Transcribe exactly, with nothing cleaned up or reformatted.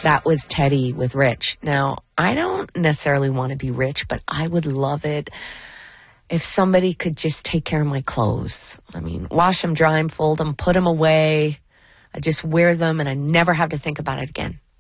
That was Teddy with Rich. Now, I don't necessarily want to be rich, but I would love it if somebody could just take care of my clothes. I mean, wash them, dry them, fold them, put them away. I just wear them and I never have to think about it again.